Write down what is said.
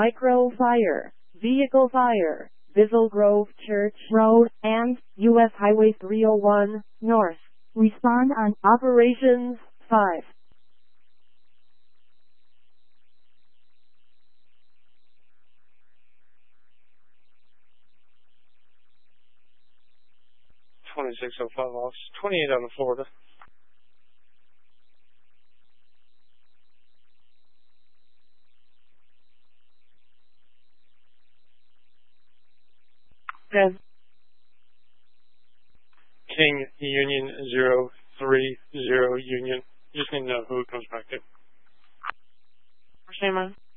Micro Fire, Vehicle Fire, Bizzle Grove Church Road, and U.S. Highway 301, North. Respond on Operations 5. .2605 Office, 28 out of Florida. Dev. King Union 030 Union. Just need to know who it comes back to. Shema.